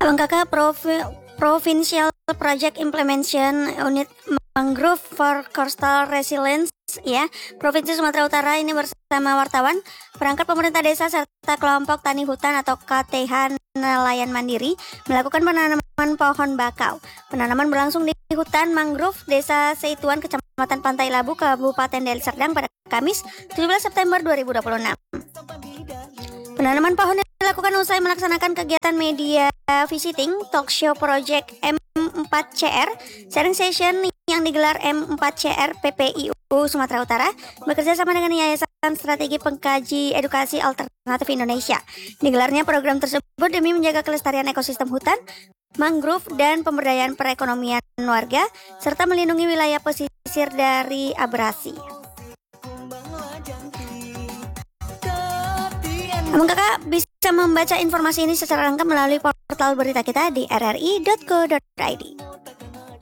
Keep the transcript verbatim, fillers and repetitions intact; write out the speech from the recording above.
Abang Kakak Provi- Provincial Project Implementation Unit Mangrove for Coastal Resilience ya, Provinsi Sumatera Utara ini bersama wartawan, perangkat pemerintah desa serta kelompok tani hutan atau K T H nelayan mandiri melakukan penanaman pohon bakau. Penanaman berlangsung di hutan mangrove Desa Seituan, Kecamatan Pantai Labu, Kabupaten Deli Serdang pada Kamis tujuh belas September dua ribu dua puluh enam. Penanaman pohon dilakukan usai melaksanakan kegiatan media visiting talk show project M empat C R sharing session yang digelar M empat C R P P I U Sumatera Utara bekerja sama dengan Yayasan Strategi Pengkaji Edukasi Alternatif Indonesia. Digelarnya program tersebut demi menjaga kelestarian ekosistem hutan, mangrove, dan pemberdayaan perekonomian warga serta melindungi wilayah pesisir dari abrasi. Abang Kakak bisa membaca informasi ini secara lengkap melalui portal berita kita di r r i dot co dot i d.